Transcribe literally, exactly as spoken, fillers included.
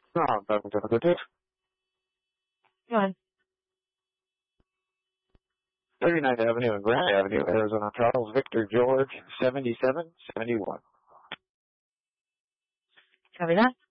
No, I'm talking to the good dude. Go ahead. thirty-ninth Avenue and Grant Avenue, Arizona. Charles Victor George, seventy-seven seventy-one. Copy that.